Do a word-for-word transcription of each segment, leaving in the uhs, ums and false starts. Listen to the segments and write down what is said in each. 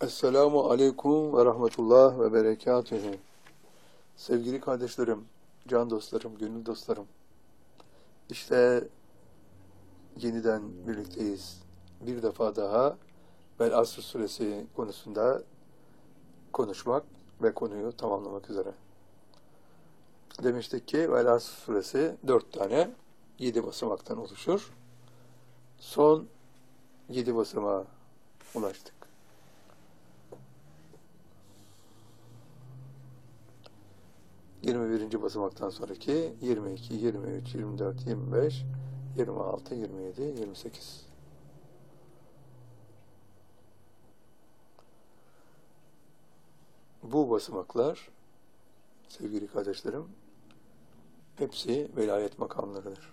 Esselamu Aleyküm ve Rahmetullah ve Berekatühü. Sevgili kardeşlerim, can dostlarım, gönül dostlarım. İşte yeniden birlikteyiz. Bir defa daha Vel Asr suresi konusunda konuşmak ve konuyu tamamlamak üzere. Demiştik ki Vel Asr suresi dört tane, yedi basamaktan oluşur. Son yedi basamağa ulaştık. yirmi birinci basamaktan sonraki yirmi iki, yirmi üç, yirmi dört, yirmi beş, yirmi altı, yirmi yedi, yirmi sekiz. Bu basamaklar sevgili kardeşlerim hepsi velayet makamlarıdır.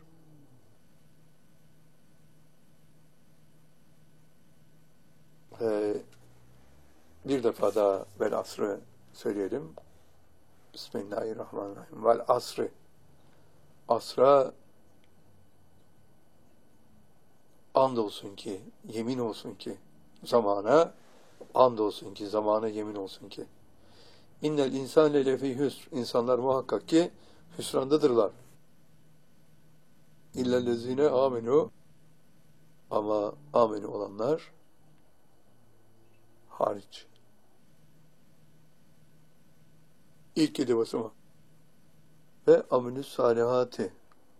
Ee, bir defa daha Vel Asr'ı söyleyelim. Bismillahirrahmanirrahim. Vel asri. Asra andolsun ki, yemin olsun ki, zamana andolsun ki, zamana yemin olsun ki. İnnel insane lefî hüsr. İnsanlar muhakkak ki hüsrandadırlar. İllellezine amenu. Ama amenu olanlar hariç. İlk yedi basamak. Ve aminüs salihati.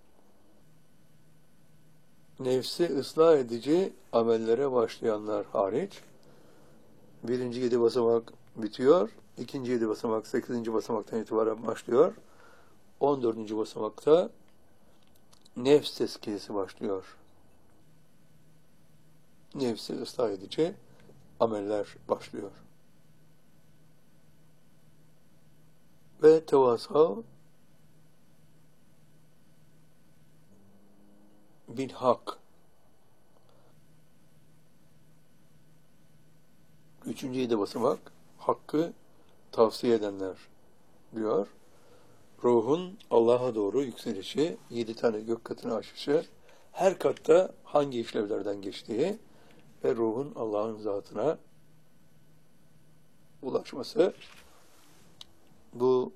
Nefsi ıslah edici amellere başlayanlar hariç. Birinci yedi basamak bitiyor. İkinci yedi basamak sekizinci basamaktan itibaren başlıyor. On dördüncü basamakta nefs tezkiyesi başlıyor. Nefsi ıslah edici ameller başlıyor. Ve tevasav bil hak. Üçüncü yedi basamak hakkı tavsiye edenler diyor. Ruhun Allah'a doğru yükselişi, yedi tane gök katını aşışı, her katta hangi işlevlerden geçtiği ve ruhun Allah'ın zatına ulaşması, bu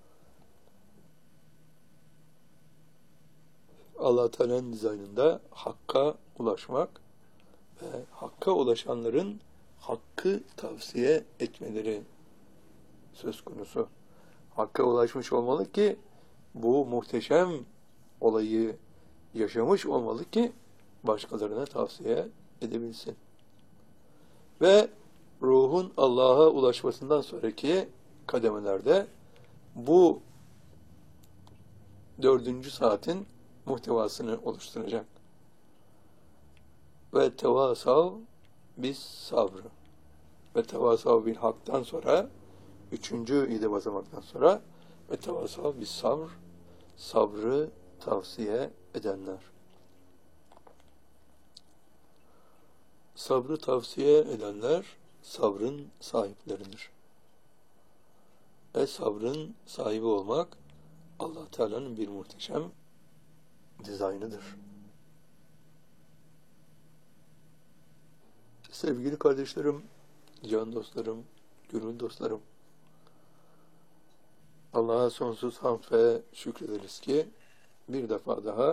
Allah-u Teala'nın dizaynında hakka ulaşmak ve hakka ulaşanların hakkı tavsiye etmeleri söz konusu. Hakka ulaşmış olmalı ki bu muhteşem olayı yaşamış olmalı ki başkalarına tavsiye edebilsin. Ve ruhun Allah'a ulaşmasından sonraki kademelerde bu dördüncü saatin muhtevasını oluşturacak. Ve tevasav bis sabrı. Ve tevasav bil haktan sonra üçüncü yedi basamaktan sonra ve tevasav bis sabr, sabrı tavsiye edenler. Sabrı tavsiye edenler sabrın sahipleridir. Ve sabrın sahibi olmak Allah Teala'nın bir muhteşem dizaynıdır. Sevgili kardeşlerim, can dostlarım, gönül dostlarım, Allah'a sonsuz hamd ve şükrederiz ki bir defa daha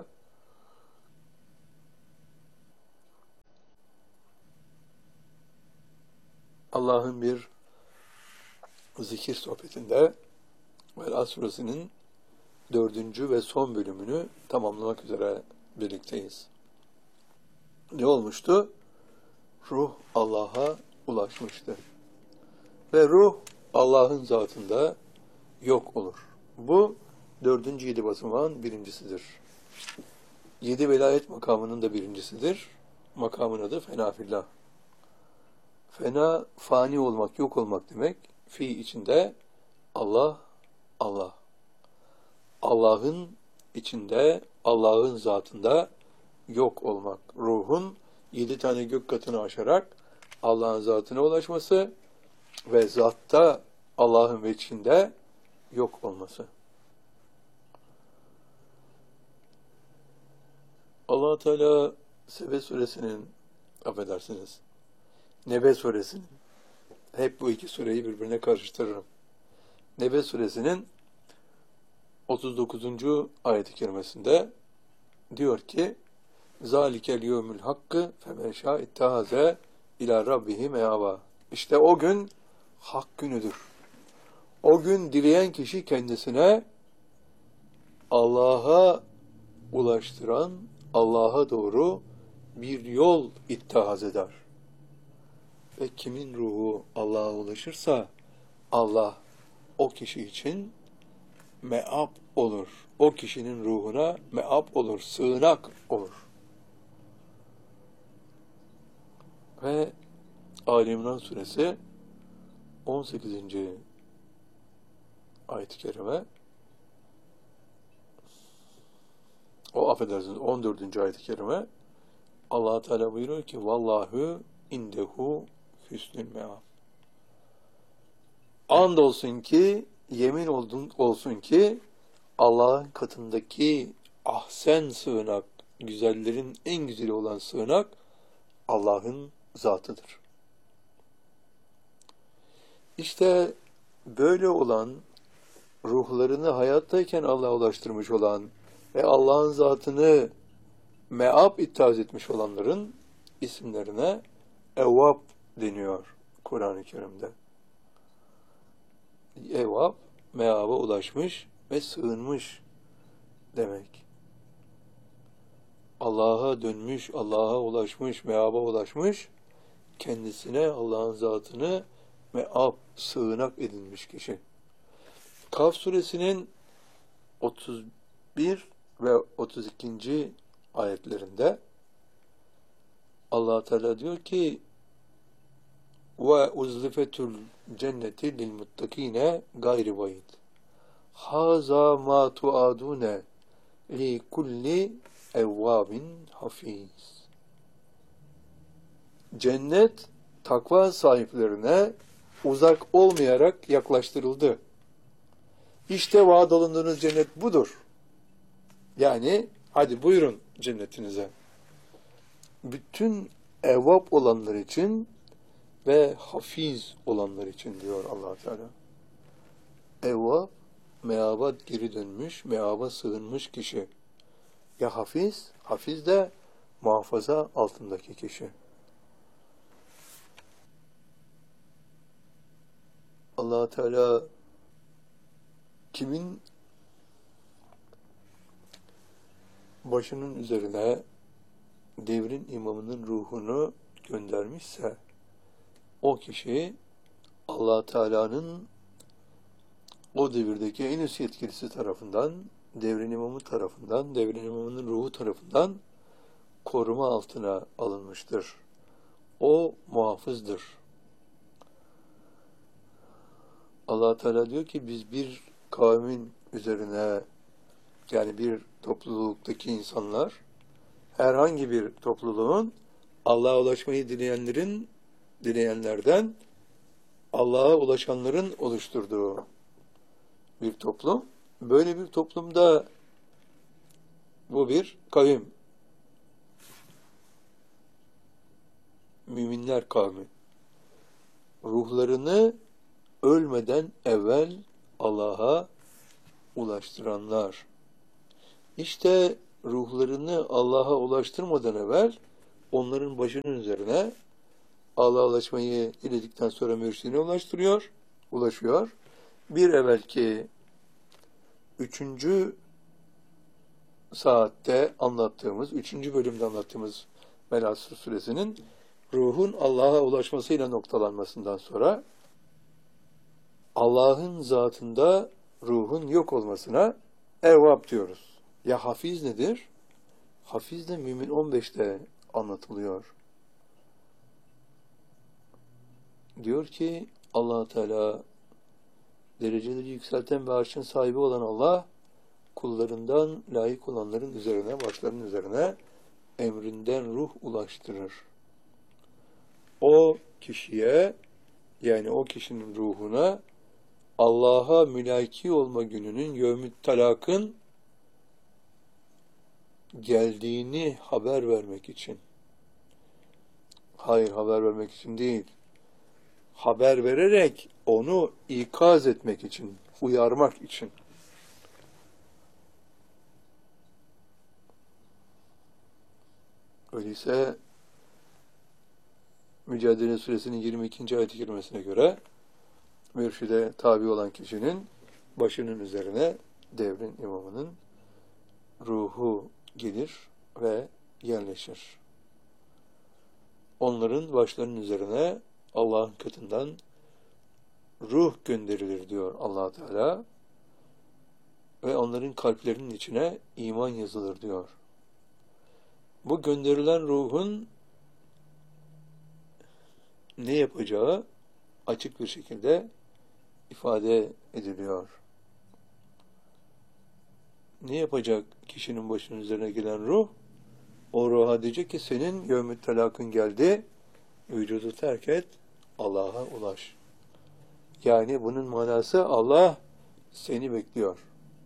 Allah'ın bir zikir sohbetinde Vel Asr suresinin dördüncü ve son bölümünü tamamlamak üzere birlikteyiz. Ne olmuştu? Ruh Allah'a ulaşmıştı. Ve ruh Allah'ın zatında yok olur. Bu dördüncü yedi basamağın birincisidir. Yedi velayet makamının da birincisidir. Makamın adı fena fillah. Fena, fani olmak, yok olmak demek. Fi içinde Allah, Allah. Allah'ın içinde, Allah'ın zatında yok olmak. Ruhun yedi tane gök katını aşarak Allah'ın zatına ulaşması ve zatta Allah'ın veçhinde yok olması. Allah Teala Sebe suresinin, affedersiniz, Nebe suresinin hep bu iki sureyi birbirine karıştırırım. Nebe suresinin otuz dokuzuncu ayet-i kerimesinde diyor ki zalikel yevmül hakkı femen şâ ittehaze ilâ rabbihi meâvâ. İşte o gün hak günüdür. O gün dileyen kişi kendisine Allah'a ulaştıran, Allah'a doğru bir yol ittihaz eder. Ve kimin ruhu Allah'a ulaşırsa Allah o kişi için me'ab olur. O kişinin ruhuna me'ab olur, sığınak olur. Ve Ali İmran suresi on sekizinci ayet-i kerime, o affedersiniz on dördüncü ayet-i kerime, Allah Teala buyuruyor ki vallahu indehu hüsnül me'ab. Andolsun ki, yemin oldun, olsun ki Allah'ın katındaki ahsen sığınak, güzellerin en güzeli olan sığınak Allah'ın zatıdır. İşte böyle olan, ruhlarını hayattayken Allah'a ulaştırmış olan ve Allah'ın zatını me'ab ittihaz etmiş olanların isimlerine evvab deniyor Kur'an-ı Kerim'de. Evvab, me'aba ulaşmış ve sığınmış demek. Allah'a dönmüş, Allah'a ulaşmış, me'aba ulaşmış, kendisine Allah'ın zatını me'ab, sığınak edinmiş kişi. Kaf suresinin otuz bir ve otuz ikinci ayetlerinde Allah Teala diyor ki ve uzlifetul cenneti lil muttakine gayri bayid. Haza ma tuadune li kulli evvabin hafiz. Cennet takva sahiplerine uzak olmayarak yaklaştırıldı. İşte vaat alındığınız cennet budur. Yani hadi buyurun cennetinize. Bütün evvab olanlar için ve hafiz olanlar için diyor Allah Teala. Evvab, meaba geri dönmüş, meaba sığınmış kişi. Ya hafiz, hafiz de muhafaza altındaki kişi. Allah Teala kimin başının üzerine devrin imamının ruhunu göndermişse o kişi Allah Teala'nın o devirdeki en üst yetkilisi tarafından, devrin imamı tarafından, devrin imamının ruhu tarafından koruma altına alınmıştır. O muhafızdır. Allah Teala diyor ki biz bir kavmin üzerine, yani bir topluluktaki insanlar, herhangi bir topluluğun Allah'a ulaşmayı dileyenlerin, dileyenlerden Allah'a ulaşanların oluşturduğu bir toplum. Böyle bir toplumda bu bir kavim. Müminler kavmi. Ruhlarını ölmeden evvel Allah'a ulaştıranlar. İşte ruhlarını Allah'a ulaştırmadan evvel onların başının üzerine Allah'a ulaşmayı diledikten sonra mürşidine ulaştırıyor, ulaşıyor. Bir evvelki üçüncü saatte anlattığımız, üçüncü bölümde anlattığımız Melasr suresinin ruhun Allah'a ulaşmasıyla noktalanmasından sonra Allah'ın zatında ruhun yok olmasına evvab diyoruz. Ya hafiz nedir? Hafiz de Mümin on beşte anlatılıyor. Diyor ki Allah Teala dereceleri yükselten ve arşın sahibi olan Allah kullarından layık olanların üzerine, başlarının üzerine emrinden ruh ulaştırır. O kişiye, yani o kişinin ruhuna Allah'a mülaki olma gününün, yevmü talakın geldiğini haber vermek için. Hayır, haber vermek için değil. haber vererek onu ikaz etmek için, uyarmak için. Öyleyse Mücadele Suresinin yirmi ikinci ayet-i kerimesine göre mürşide tabi olan kişinin başının üzerine devrin imamının ruhu gelir ve yerleşir. Onların başlarının üzerine Allah'ın katından ruh gönderilir diyor Allah Teala ve onların kalplerinin içine iman yazılır diyor. Bu gönderilen ruhun ne yapacağı açık bir şekilde ifade ediliyor. Ne yapacak kişinin başının üzerine gelen ruh? O ruha diyecek ki senin yevmü telakın geldi, vücudu terk et, Allah'a ulaş. Yani bunun manası Allah seni bekliyor.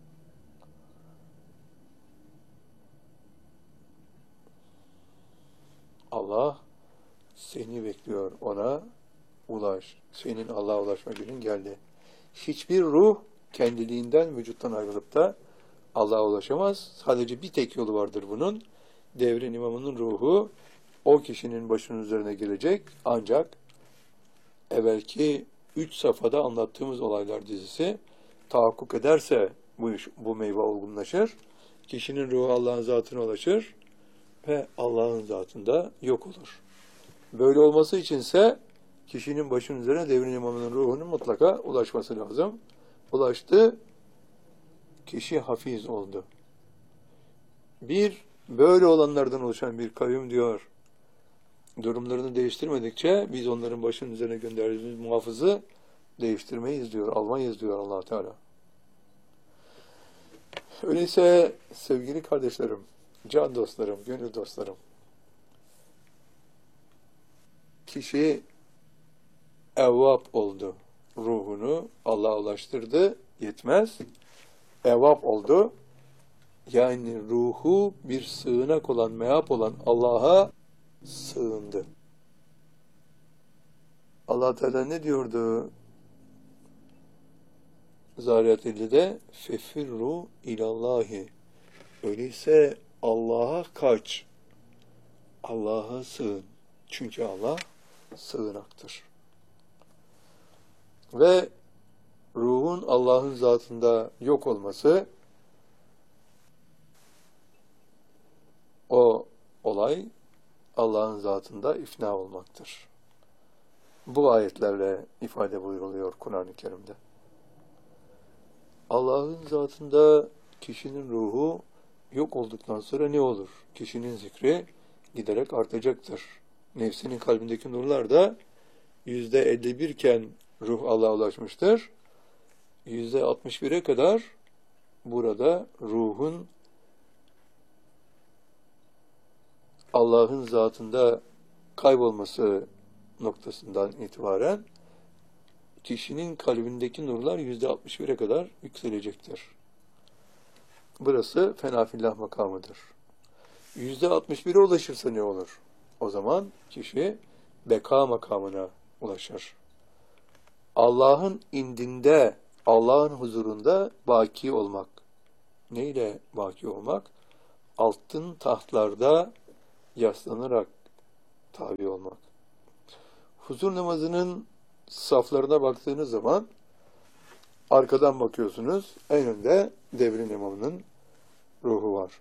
Allah seni bekliyor, ona ulaş. Senin Allah'a ulaşma günün geldi. Hiçbir ruh kendiliğinden vücuttan ayrılıp da Allah'a ulaşamaz. Sadece bir tek yolu vardır bunun. Devrin imamının ruhu o kişinin başının üzerine gelecek. Ancak evvelki üç safhada anlattığımız olaylar dizisi tahakkuk ederse bu iş, bu meyve olgunlaşır. Kişinin ruhu Allah'ın zatına ulaşır ve Allah'ın zatında yok olur. Böyle olması içinse kişinin başının üzerine devrin imamının ruhunun mutlaka ulaşması lazım. Ulaştı, kişi hafiz oldu. Bir, böyle olanlardan oluşan bir kavim diyor, durumlarını değiştirmedikçe biz onların başının üzerine gönderdiğimiz muhafızı değiştirmeyiz diyor, almayız diyor Allah Teala. Öyleyse sevgili kardeşlerim, can dostlarım, gönül dostlarım, kişi evvap oldu. Ruhunu Allah'a ulaştırdı, yetmez. Evvap oldu. Yani ruhu bir sığınak olan, meap olan Allah'a sığındı. Allah Teala ne diyordu? Zariyat ellide fefirru ilallahi. Öyleyse Allah'a kaç. Allah'a sığın. Çünkü Allah sığınaktır. Ve ruhun Allah'ın zatında yok olması, o olay Allah'ın zatında ifna olmaktır. Bu ayetlerle ifade buyuruluyor Kur'an-ı Kerim'de. Allah'ın zatında kişinin ruhu yok olduktan sonra ne olur? Kişinin zikri giderek artacaktır. Nefsinin kalbindeki nurlar da yüzde elli bir iken ruh Allah'a ulaşmıştır. Yüzde altmış bire kadar burada ruhun Allah'ın zatında kaybolması noktasından itibaren kişinin kalbindeki nurlar yüzde altmış bire kadar yükselecektir. Burası fenafillah makamıdır. Yüzde altmış bire ulaşırsa ne olur? O zaman kişi beka makamına ulaşır. Allah'ın indinde, Allah'ın huzurunda baki olmak. Neyle baki olmak? Altın tahtlarda yaslanarak tabi olmak. Huzur namazının saflarına baktığınız zaman arkadan bakıyorsunuz, en önde devrin imamının ruhu var.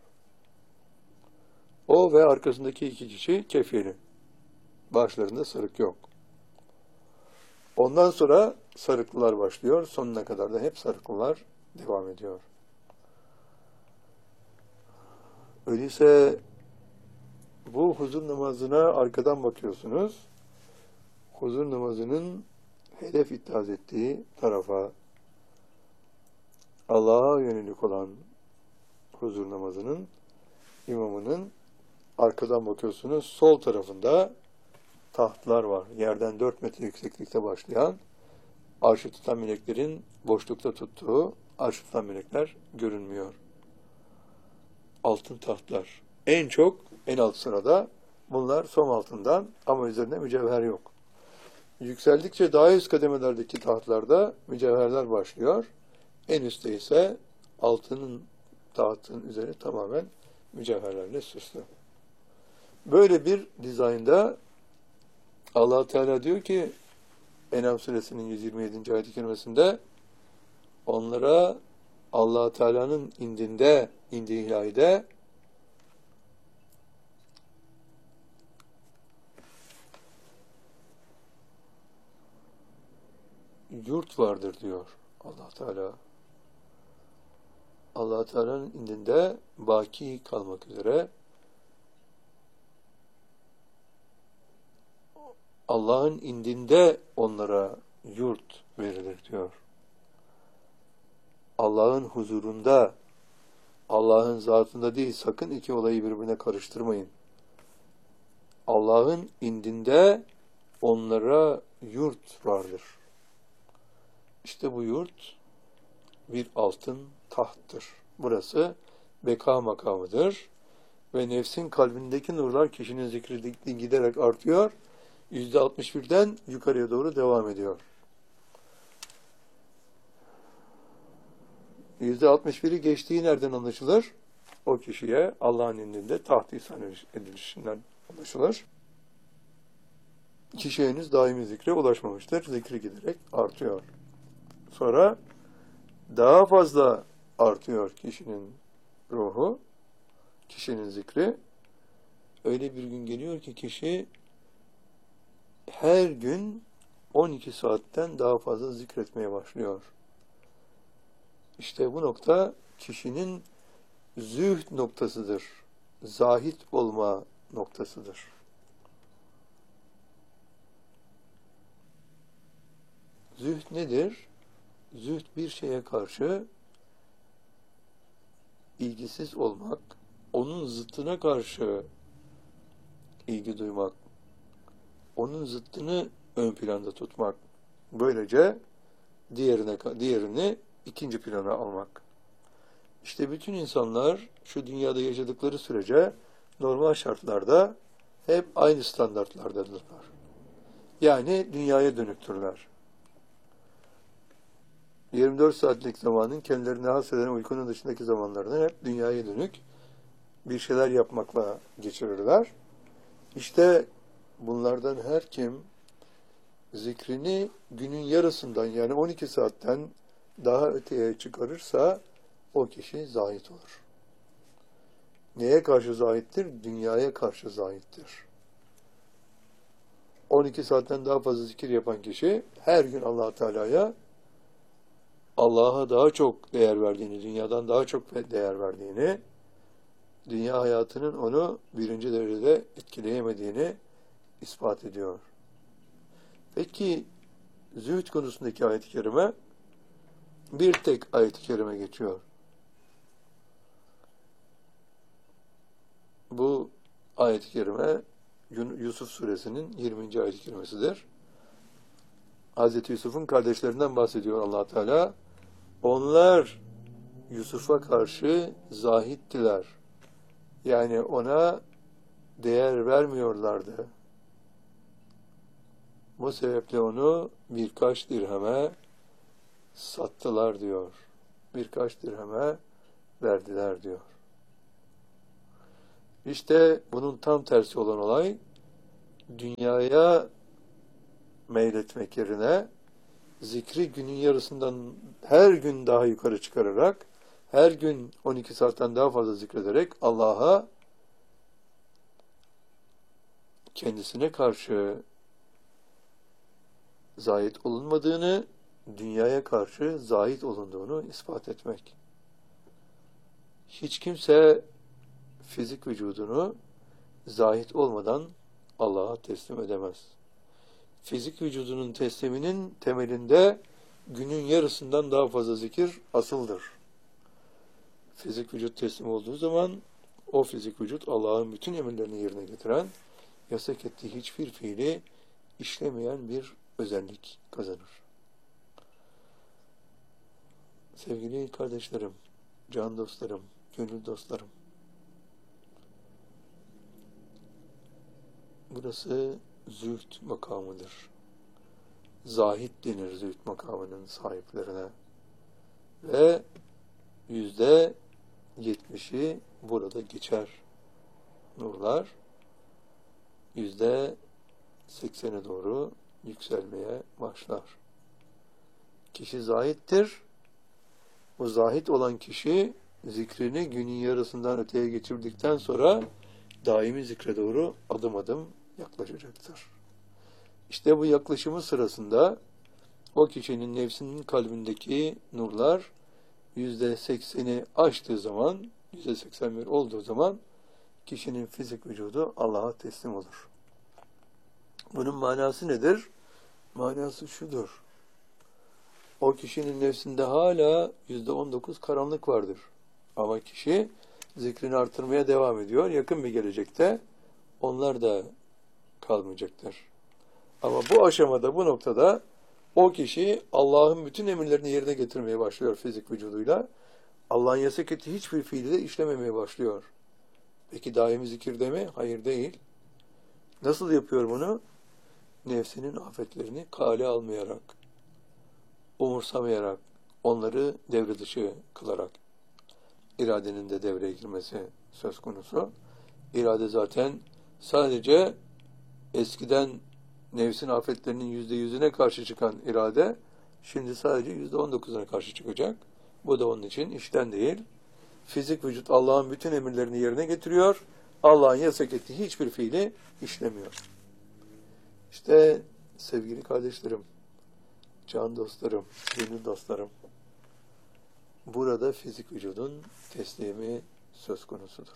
O ve arkasındaki iki kişi kefili. Başlarında sarık yok. Ondan sonra sarıklılar başlıyor. Sonuna kadar da hep sarıklılar devam ediyor. Öyleyse bu huzur namazına arkadan bakıyorsunuz. Huzur namazının hedef ittihaz ettiği tarafa, Allah'a yönelik olan huzur namazının imamının arkadan bakıyorsunuz. Sol tarafında tahtlar var. Yerden dört metre yükseklikte başlayan, arşı tutan meleklerin boşlukta tuttuğu, arşı tutan melekler görünmüyor. Altın tahtlar. En çok, en alt sırada bunlar som altından ama üzerinde mücevher yok. Yükseldikçe daha üst kademelerdeki tahtlarda mücevherler başlıyor. En üstte ise altının tahtın üzeri tamamen mücevherlerle süslü. Böyle bir dizaynda Allah Teala diyor ki En'am suresinin yüz yirmi yedinci ayet-i kerimesinde onlara Allah Teala'nın indinde, indiği ilahide yurt vardır diyor Allah Teala. Allah Teala'nın indinde baki kalmak üzere Allah'ın indinde onlara yurt verilir diyor. Allah'ın huzurunda, Allah'ın zatında değil, sakın iki olayı birbirine karıştırmayın. Allah'ın indinde onlara yurt vardır. İşte bu yurt bir altın tahttır. Burası beka makamıdır. Ve nefsin kalbindeki nurlar kişinin zikri giderek artıyor. yüzde altmış birden yukarıya doğru devam ediyor. yüzde altmış biri geçtiği nereden anlaşılır? O kişiye Allah'ın indinde taht ihsan edilişinden anlaşılır. Kişi henüz daimi zikre ulaşmamıştır. Zikri giderek artıyor. Sonra daha fazla artıyor kişinin ruhu, kişinin zikri. Öyle bir gün geliyor ki kişi her gün on iki saatten daha fazla zikretmeye başlıyor. İşte bu nokta kişinin zühd noktasıdır. Zahid olma noktasıdır. Zühd nedir? Zühd bir şeye karşı ilgisiz olmak, onun zıttına karşı ilgi duymak, onun zıttını ön planda tutmak. Böylece diğerine, diğerini ikinci plana almak. İşte bütün insanlar şu dünyada yaşadıkları sürece normal şartlarda hep aynı standartlardadırlar. Yani dünyaya dönüktürler. yirmi dört saatlik zamanın kendilerine hasreden uykunun dışındaki zamanlarını hep dünyaya dönük bir şeyler yapmakla geçirirler. İşte bunlardan her kim zikrini günün yarısından yani on iki saatten daha öteye çıkarırsa o kişi zahid olur. Neye karşı zahittir? Dünyaya karşı zahittir. on iki saatten daha fazla zikir yapan kişi her gün Allah Teala'ya Allah'a daha çok değer verdiğini, dünyadan daha çok değer verdiğini, dünya hayatının onu birinci derecede etkileyemediğini ispat ediyor. Peki zühd konusundaki ayet-i kerime bir tek ayet-i kerime geçiyor. Bu ayet-i kerime Yusuf suresinin yirminci ayet-i kerimesidir. Hazreti Yusuf'un kardeşlerinden bahsediyor Allah Teala. Onlar Yusuf'a karşı zahittiler. Yani ona değer vermiyorlardı. Bu sebeple onu birkaç dirheme sattılar diyor. Birkaç dirheme verdiler diyor. İşte bunun tam tersi olan olay dünyaya meyletmek yerine zikri günün yarısından her gün daha yukarı çıkararak her gün on iki saatten daha fazla zikrederek Allah'a kendisine karşı zahid olunmadığını, dünyaya karşı zahid olunduğunu ispat etmek. Hiç kimse fizik vücudunu zahid olmadan Allah'a teslim edemez. Fizik vücudunun tesliminin temelinde günün yarısından daha fazla zikir asıldır. Fizik vücut teslim olduğu zaman o fizik vücut Allah'ın bütün emirlerini yerine getiren, yasak ettiği hiçbir fiili işlemeyen bir özellik kazanır. Sevgili kardeşlerim, can dostlarım, gönül dostlarım, burası zühd makamıdır. zahid denir zühd makamının sahiplerine. Ve yüzde yetmişi burada geçer. Nurlar yüzde seksene doğru yükselmeye başlar. Kişi zahittir. O zahid olan kişi zikrini günün yarısından öteye geçirdikten sonra daimi zikre doğru adım adım yaklaşacaktır. İşte bu yaklaşımı sırasında o kişinin nefsinin kalbindeki nurlar yüzde sekseni aştığı zaman, yüzde seksen bir olduğu zaman kişinin fizik vücudu Allah'a teslim olur. Bunun manası nedir? Manası şudur. O kişinin nefsinde hala yüzde on dokuz karanlık vardır. Ama kişi zikrini artırmaya devam ediyor. Yakın bir gelecekte onlar da kalmayacaktır. Ama bu aşamada, bu noktada o kişi Allah'ın bütün emirlerini yerine getirmeye başlıyor fizik vücuduyla. Allah'ın yasak ettiği hiçbir fiili de işlememeye başlıyor. Peki daimi zikirde mi? Hayır, değil. Nasıl yapıyor bunu? Nefsinin afetlerini kale almayarak, umursamayarak, onları devre dışı kılarak. İradenin de devreye girmesi söz konusu. İrade zaten sadece eskiden nefsin afetlerinin yüzde yüzüne karşı çıkan irade, şimdi sadece yüzde on dokuzuna karşı çıkacak. Bu da onun için işten değil. Fizik vücut Allah'ın bütün emirlerini yerine getiriyor. Allah'ın yasak ettiği hiçbir fiili işlemiyor. İşte sevgili kardeşlerim, can dostlarım, gönül dostlarım, burada fizik vücudun teslimi söz konusudur.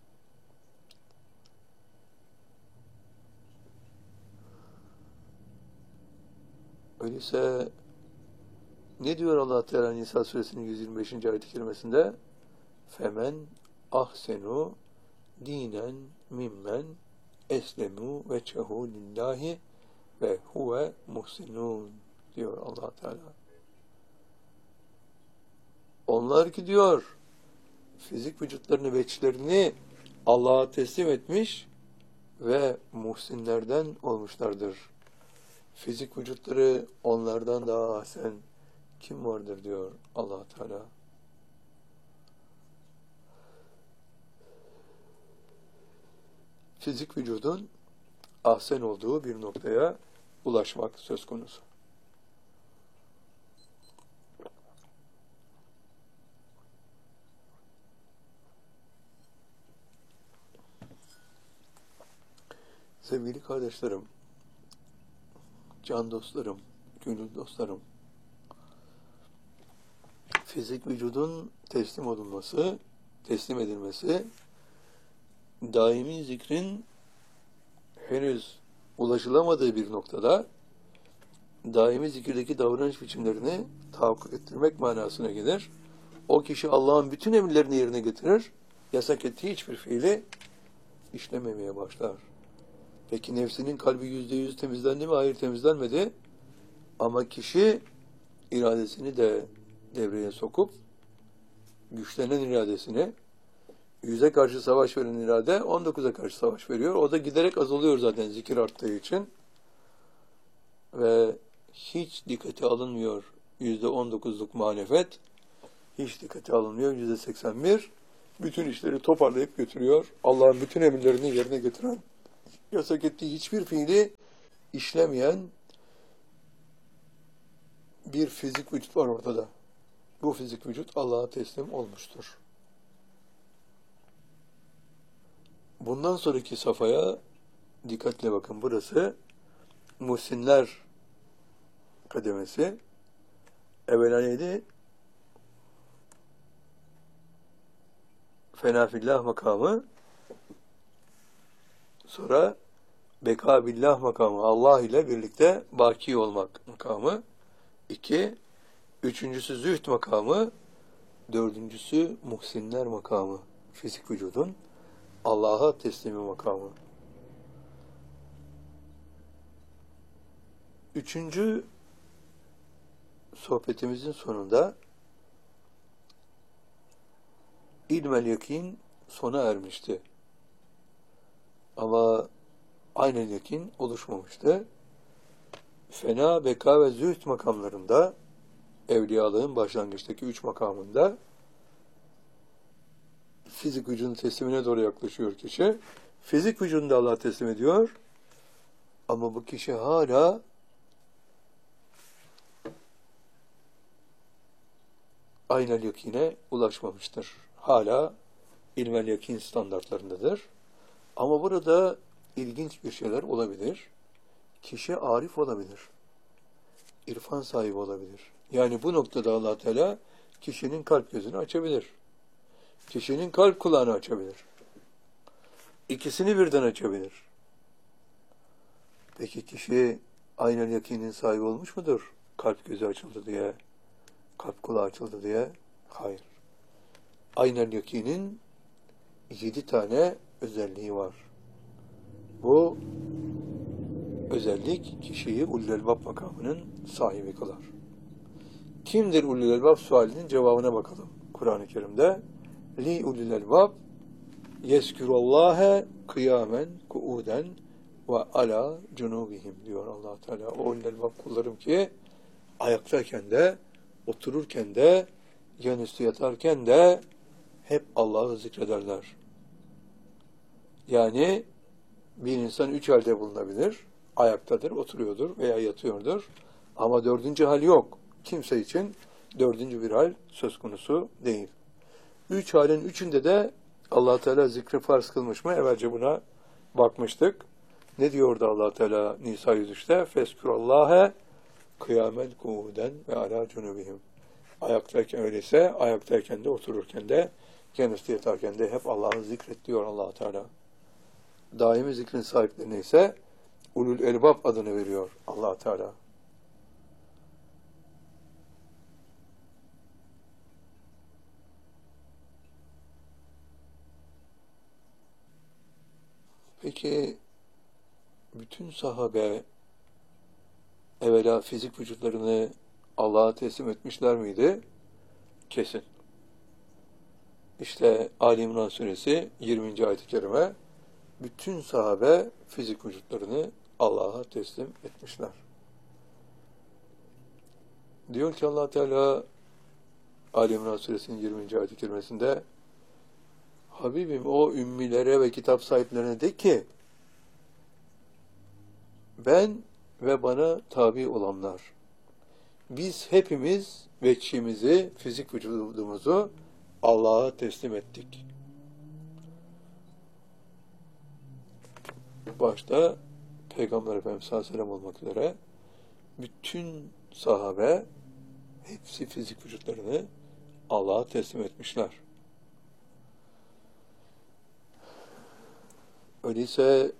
Öyleyse ne diyor Allah Teala Nisa suresinin yüz yirmi beşinci ayet-i kerimesinde? Femen ahsenu dinen mimmen eslemu ve cehu lillahi ve huve muhsinun diyor Allah Teala. Onlar ki diyor fizik vücutlarını, veçlerini Allah'a teslim etmiş ve muhsinlerden olmuşlardır. Fizik vücutları onlardan daha ahsen kim vardır diyor Allah Teala. Fizik vücudun ahsen olduğu bir noktaya ulaşmak söz konusu. Sevgili kardeşlerim, can dostlarım, gönül dostlarım, fizik vücudun teslim olunması, teslim edilmesi, daimi zikrin henüz ulaşılamadığı bir noktada daimi zikirdeki davranış biçimlerini tahakkuk ettirmek manasına gelir. O kişi Allah'ın bütün emirlerini yerine getirir, yasak ettiği hiçbir fiili işlememeye başlar. Peki nefsinin kalbi yüzde yüz temizlendi mi? Hayır, temizlenmedi. Ama kişi iradesini de devreye sokup güçlenen iradesini, yüze karşı savaş veren irade on dokuza karşı savaş veriyor. O da giderek azalıyor zaten zikir arttığı için. Ve hiç dikkate alınmıyor yüzde on dokuzluk muhalefet. Hiç dikkate alınmıyor yüzde seksen bir. Bütün işleri toparlayıp götürüyor. Allah'ın bütün emirlerini yerine getiren, yasak ettiği hiçbir fiili işlemeyen bir fizik vücut var ortada. Bu fizik vücut Allah'a teslim olmuştur. Bundan sonraki safhaya dikkatle bakın. Burası muhsinler kademesi. Evvela neydi? Fenafillah makamı. Sonra beka billah makamı. Allah ile birlikte baki olmak makamı. İki. Üçüncüsü zühd makamı. Dördüncüsü muhsinler makamı. Fizik vücudun Allah'a teslimi makamı. Üçüncü sohbetimizin sonunda ilmel yakin sona ermişti. Ama aynen yakin oluşmamıştı. fena, beka ve zühd makamlarında, evliyalığın başlangıçtaki üç makamında fizik vücudun teslimine doğru yaklaşıyor kişi. Fizik vücudunu da Allah teslim ediyor. Ama bu kişi hala aynel yakine ulaşmamıştır. Hala ilmel yakin standartlarındadır. Ama burada ilginç bir şeyler olabilir. Kişi arif olabilir. İrfan sahibi olabilir. Yani bu noktada Allah Teala kişinin kalp gözünü açabilir. Kişinin kalp kulağını açabilir. İkisini birden açabilir. Peki kişi aynel yakinin sahibi olmuş mudur? Kalp gözü açıldı diye, kalp kulağı açıldı diye. Hayır. Aynel yakinin yedi tane özelliği var. Bu özellik kişiyi ulul elbab makamının sahibi kılar. Kimdir ulul elbab sualinin cevabına bakalım. Kur'an-ı Kerim'de li ulul elbab yezkurullâhe kıyamen kuuden ve ala cunubihim diyor Allah Teala. O ulul elbab kullarım ki ayaktayken de, otururken de, yanüstü yatarken de hep Allah'ı zikrederler. Yani bir insan üç halde bulunabilir. Ayaktadır, oturuyordur veya yatıyordur. Ama dördüncü hal yok. Kimse için dördüncü bir hal söz konusu değil. Üç halin üçünde de Allah Teala zikri farz kılmış mı? Evvelce buna bakmıştık. Ne diyordu Allah Teala Nisa yüz üçte? Feskurallahe kıyamen kuuden ve ala cunubihim. Ayaktayken öyleyse, ayaktayken de, otururken de, yanüstü yatarken de hep Allah'ı zikret diyor Allah Teala. Daimi zikrin sahiplerine ise ulul elbab adını veriyor Allah Teala. Peki bütün sahabe evvela fizik vücutlarını Allah'a teslim etmişler miydi? Kesin. İşte Ali İmran suresi yirminci ayet-i kerime bütün sahabe fizik vücutlarını Allah'a teslim etmişler. Diyor ki Allah Teala Ali İmran suresinin yirminci ayet-i kerimesinde Habibim o ümmilere ve kitap sahiplerine de ki ben ve bana tabi olanlar biz hepimiz veçhimizi, fizik vücudumuzu Allah'a teslim ettik. Başta Peygamber Efendimiz sallallahu aleyhi ve sellem olmak üzere bütün sahabe hepsi fizik vücutlarını Allah'a teslim etmişler. Öyleyse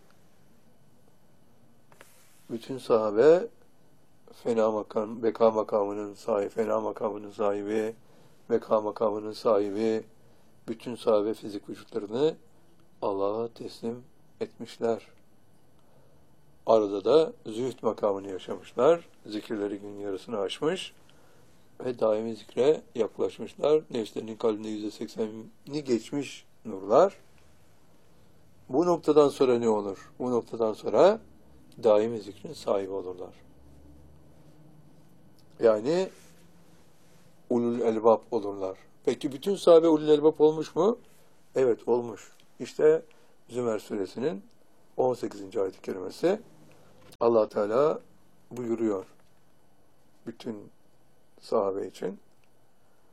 bütün sahabe fena makam, beka makamının sahibi, fena makamının sahibi, beka makamının sahibi, bütün sahabe fizik vücutlarını Allah'a teslim etmişler. Arada da zühd makamını yaşamışlar. Zikirleri gün yarısını aşmış ve daimi zikre yaklaşmışlar. Nefslerinin kalbinde yüzde seksenini geçmiş nurlar. Bu noktadan sonra ne olur? Bu noktadan sonra daimi zikrin sahibi olurlar. Yani ulul elbab olurlar. Peki bütün sahabe ulul elbab olmuş mu? Evet olmuş. İşte Zümer suresinin on sekizinci ayet-i kerimesi Allah Teala buyuruyor bütün sahabe için.